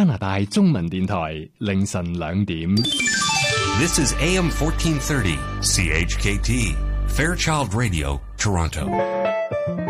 加拿大中文電台凌晨2點。 This is AM 1430 CHKT Fairchild Radio Toronto.